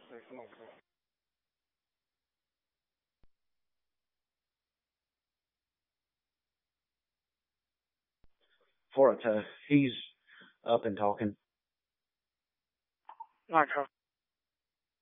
Hey, come on, come on. Forito, he's up and talking. All right, Carl.